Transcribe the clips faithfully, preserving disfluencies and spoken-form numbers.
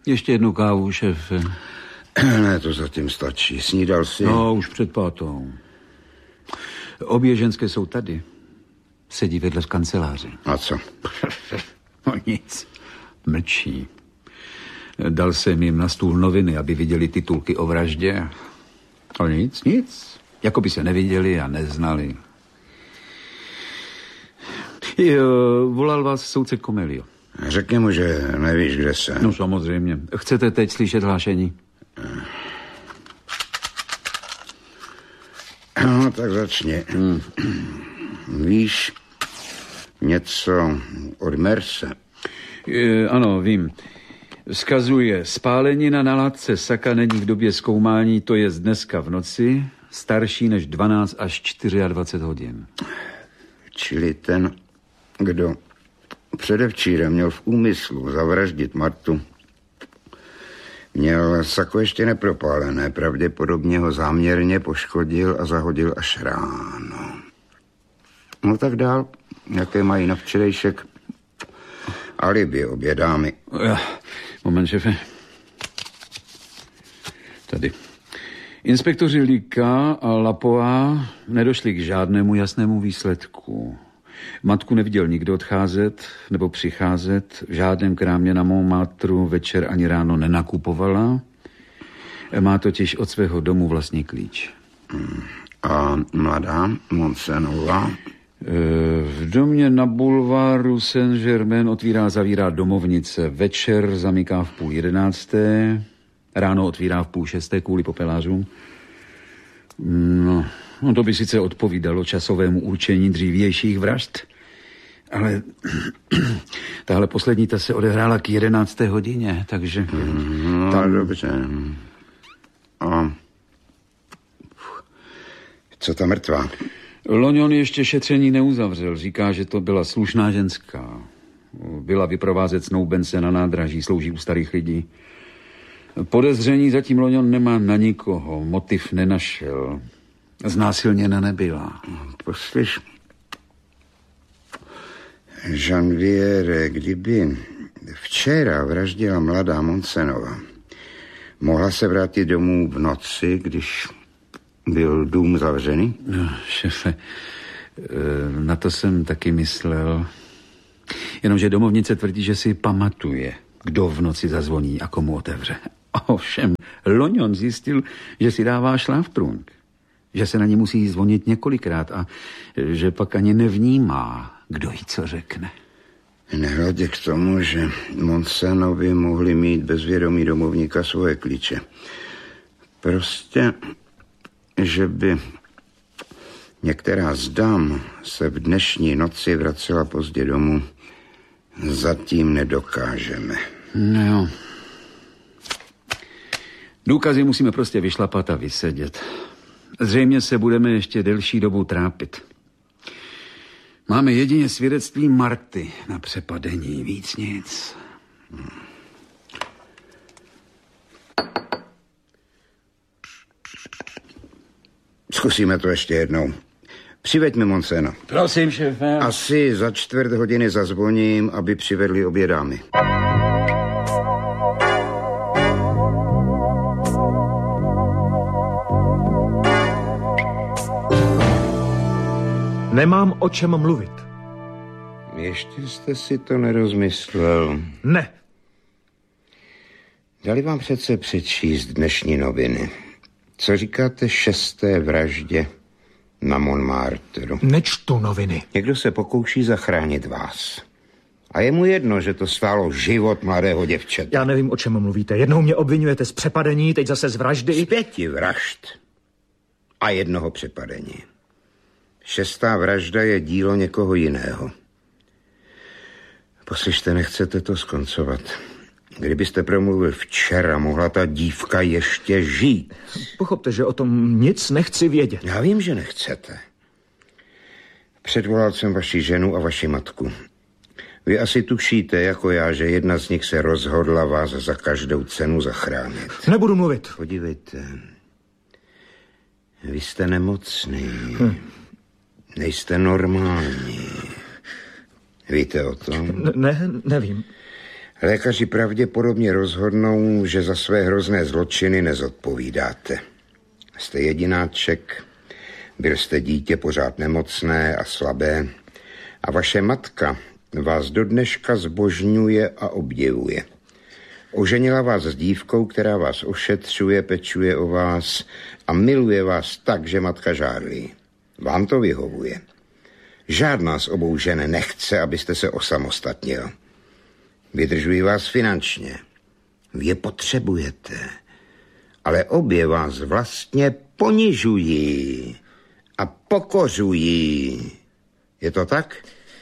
Ještě jednu kávu, šéfe. Ne, to zatím stačí. Snídal jsi? No, už před pátou. Obě ženské jsou tady. Sedí vedle v kanceláři. A co? No nic. Mlčí. Dal jsem jim na stůl noviny, aby viděli titulky o vraždě. Ale nic, nic. Jako by se neviděli a neznali. Jo, volal vás soudce Komelio. Řekni mu, že nevíš, kde jsem. No samozřejmě. Chcete teď slyšet hlášení? No, tak začni. Hmm. Víš něco od Merse? E, ano, vím. Vzkazuje, spálenina na látce saka není v době zkoumání, to je dneska v noci, starší než dvanáct až dvacet čtyři hodin. Čili ten, kdo předevčírem měl v úmyslu zavraždit Martu, měl sako ještě nepropálené, pravděpodobně ho záměrně poškodil a zahodil až ráno. No tak dál, jaké mají na včerejšek alibi obě dámy. Moment, šefe. Tady. Inspektoři Líka a Lapová nedošli k žádnému jasnému výsledku. Matku neviděl nikdo odcházet nebo přicházet. V žádném krámě na Montmartru večer ani ráno nenakupovala. Má totiž od svého domu vlastní klíč. A mladá Monsenová? V domě na bulváru Saint-Germain otvírá zavírá domovnice. Večer zamyká v půl jedenácté. Ráno otvírá v půl šesté kvůli popelářům. No, no to by sice odpovídalo časovému určení dřívějších vražd, ale tahle poslední ta se odehrála k jedenácté hodině, takže... No, tam... dobře. A co ta mrtvá? Lognon ještě šetření neuzavřel. Říká, že to byla slušná ženská. Byla vyprovázet snoubence na nádraží, slouží u starých lidí. Podezření zatím Lognon nemá na nikoho, motiv nenašel. Znásilněna nebyla. Poslyš, Janviere, kdyby včera vraždila mladá Monsenova, mohla se vrátit domů v noci, když byl dům zavřený? No, šefe, na to jsem taky myslel. Jenomže domovnice tvrdí, že si pamatuje, kdo v noci zazvoní a komu otevře. Ovšem, Lognon zjistil, že si dává šláftrunk, že se na ní musí zvonit několikrát a že pak ani nevnímá, kdo jí co řekne. Nehledě k tomu, že Monsenovi mohli mít bez vědomí domovníka svoje klíče. Prostě, že by některá z dam se v dnešní noci vracela pozdě domů, zatím nedokážeme. No jo. Důkazy musíme prostě vyšlapat a vysedět. Zřejmě se budeme ještě delší dobu trápit. Máme jedině svědectví Marty na přepadení, víc nic. Hmm. Zkusíme to ještě jednou. Přiveď mi Monsena. Prosím, šéfe. Asi za čtvrt hodiny zazvoním, aby přivedli obě dámy. Nemám o čem mluvit. Ještě jste si to nerozmyslel. Ne. Dali vám přece přečíst dnešní noviny. Co říkáte šesté vraždě na Montmartru? Nečtu noviny. Někdo se pokouší zachránit vás. A je mu jedno, že to stálo život mladého děvčete. Já nevím, o čem mluvíte. Jednou mě obvinujete z přepadení, teď zase z vraždy. Z pěti vražd a jednoho přepadení. Šestá vražda je dílo někoho jiného. Poslyšte, nechcete to skoncovat. Kdybyste promluvil včera, mohla ta dívka ještě žít. Pochopte, že o tom nic nechci vědět. Já vím, že nechcete. Předvolal jsem vaši ženu a vaši matku. Vy asi tušíte, jako já, že jedna z nich se rozhodla vás za každou cenu zachránit. Nebudu mluvit. Podívejte. Vy jste nemocný. Hm. Nejste normální. Víte o tom? Ne, nevím. Lékaři pravděpodobně rozhodnou, že za své hrozné zločiny nezodpovídáte. Jste jedináček, byl jste dítě pořád nemocné a slabé a vaše matka vás do dneška zbožňuje a obdivuje. Oženila vás s dívkou, která vás ošetřuje, pečuje o vás a miluje vás tak, že matka žárlí. Vám to vyhovuje. Žádná z obou žen nechce, abyste se osamostatnil. Vydržují vás finančně. Vy je potřebujete. Ale obě vás vlastně ponižují a pokořují. Je to tak?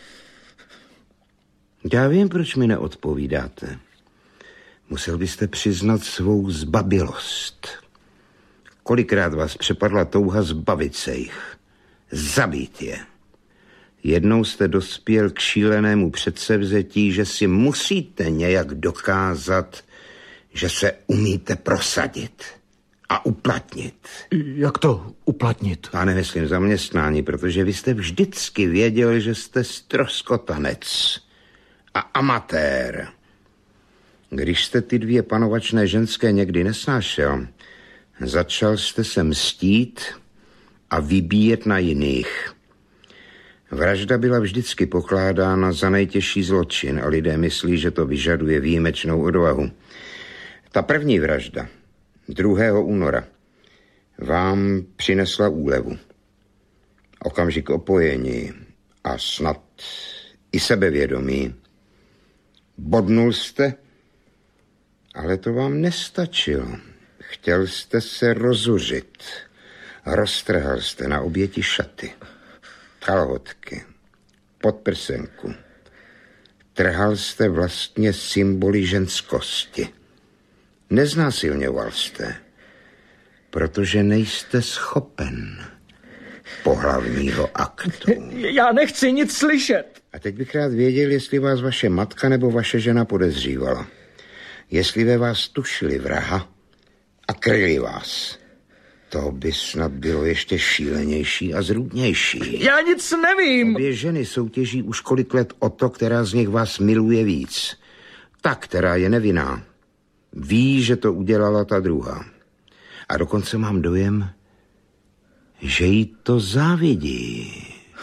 Já vím, proč mi neodpovídáte. Musel byste přiznat svou zbabilost. Kolikrát vás přepadla touha zbavit se jich. Zabít je. Jednou jste dospěl k šílenému předsevzetí, že si musíte nějak dokázat, že se umíte prosadit a uplatnit. Jak to uplatnit? Já nemyslím zaměstnání, protože vy jste vždycky věděl, že jste ztroskotanec a amatér. Když jste ty dvě panovačné ženské někdy nesnášel, začal jste se mstít a vybíjet na jiných. Vražda byla vždycky pokládána za nejtěžší zločin a lidé myslí, že to vyžaduje výjimečnou odvahu. Ta první vražda, druhého února, vám přinesla úlevu. Okamžik opojení a snad i sebevědomí. Bodnul jste, ale to vám nestačilo. Chtěl jste se rozuřit. Roztrhal jste na oběti šaty, kalhotky, podprsenku. Trhal jste vlastně symboly ženskosti. Neznásilňoval jste, protože nejste schopen pohlavního aktu. Já nechci nic slyšet. A teď bych rád věděl, jestli vás vaše matka nebo vaše žena podezřívala. Jestli ve vás tušili vraha a kryli vás. To by snad bylo ještě šílenější a zrůdnější. Já nic nevím. Obě ženy soutěží už kolik let o to, která z nich vás miluje víc. Ta, která je nevinná, ví, že to udělala ta druhá. A dokonce mám dojem, že jí to závidí.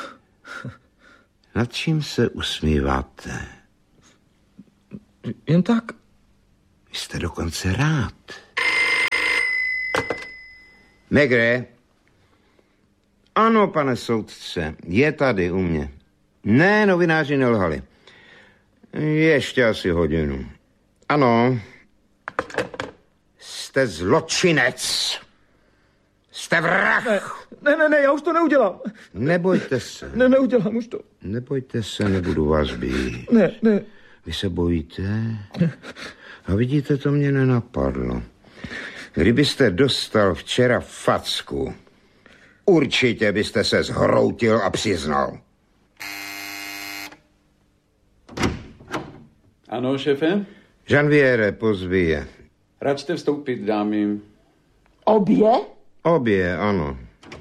Nad čím se usmíváte? Jen tak. Jste dokonce rád. Megre? Ano, pane soudce, je tady u mě. Ne, novináři nelhali. Ještě asi hodinu. Ano. Jste zločinec. Jste vrah. Ne, ne, ne, ne, já už to neudělám. Nebojte se. Ne, neudělám už to. Nebojte se, nebudu vás být. Ne, ne. Vy se bojíte? A vidíte, to mě nenapadlo. Kdybyste dostal včera facku, určitě byste se zhroutil a přiznal. Ano, šéfe? Janviere, pozví je. Račte vstoupit, dámy. Obě? Obě, ano.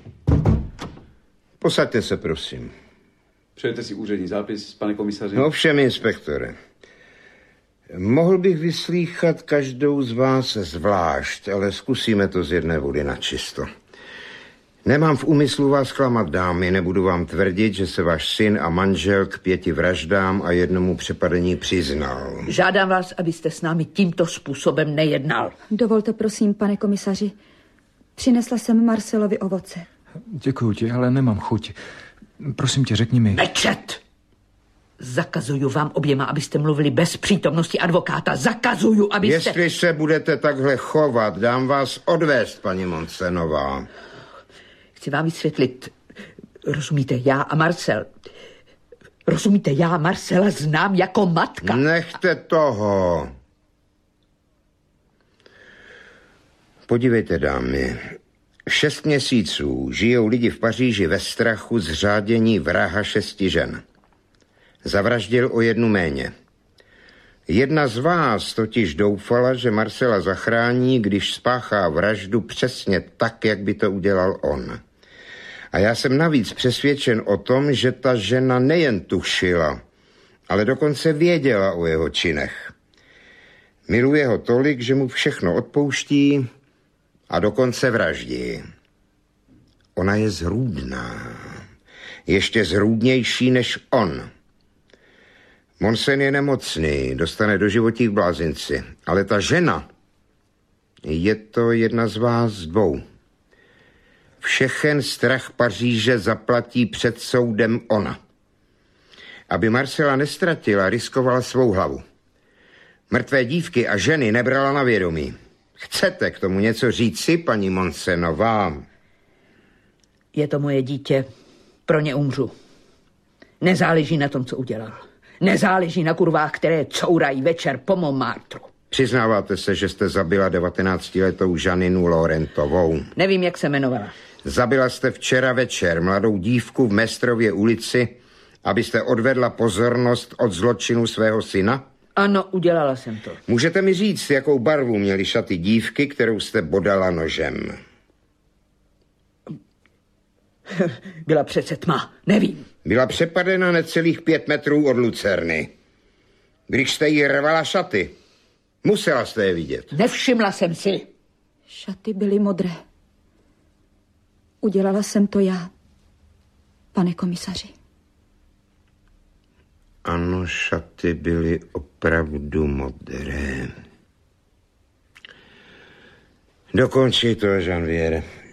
Posaďte se, prosím. Přejete si úřední zápis, pane komisaři? No všem, inspektore. Mohl bych vyslýchat každou z vás zvlášť, ale zkusíme to z jedné vody na čisto. Nemám v úmyslu vás klamat, dámy, nebudu vám tvrdit, že se váš syn a manžel k pěti vraždám a jednomu přepadení přiznal. Žádám vás, abyste s námi tímto způsobem nejednal. Dovolte, prosím, pane komisaři. Přinesla jsem Marcelovi ovoce. Děkuju ti, ale nemám chuť. Prosím tě, řekni mi... Mečet! Zakazuju vám oběma, abyste mluvili bez přítomnosti advokáta. Zakazuju, abyste... Jestli se budete takhle chovat, dám vás odvést, paní Monsenová. Chci vám vysvětlit. Rozumíte, já a Marcel... Rozumíte, já Marcela znám jako matka. Nechte toho. Podívejte, dámy. Šest měsíců žijou lidi v Paříži ve strachu z řádění vraha šesti žen. Zavraždil o jednu méně. Jedna z vás totiž doufala, že Marcela zachrání, když spáchá vraždu přesně tak, jak by to udělal on. A já jsem navíc přesvědčen o tom, že ta žena nejen tušila, ale dokonce věděla o jeho činech. Miluje ho tolik, že mu všechno odpouští a dokonce vraždí. Ona je zrůdná. Ještě zrůdnější než on. Monsen je nemocný, dostane doživotí v blázinci. Ale ta žena, je to jedna z vás dvou. Všechen strach Paříže zaplatí před soudem ona. Aby Marcela nestratila, riskovala svou hlavu. Mrtvé dívky a ženy nebrala na vědomí. Chcete k tomu něco říci, paní Monsenová? Je to moje dítě, pro ně umřu. Nezáleží na tom, co udělal. Nezáleží na kurvách, které courají večer po Montmartru. Přiznáváte se, že jste zabila devatenáctiletou Žaninu Laurentovou? Nevím, jak se jmenovala. Zabila jste včera večer mladou dívku v Mestrově ulici, abyste odvedla pozornost od zločinu svého syna? Ano, udělala jsem to. Můžete mi říct, jakou barvu měly šaty dívky, kterou jste bodala nožem? Byla přece tma, nevím. Byla přepadena necelých pět metrů od lucerny. Když jste jí rvala šaty, musela jste je vidět. Nevšimla jsem si. Šaty byly modré. Udělala jsem to já, pane komisaři. Ano, šaty byly opravdu modré. Dokončí to, Janviere.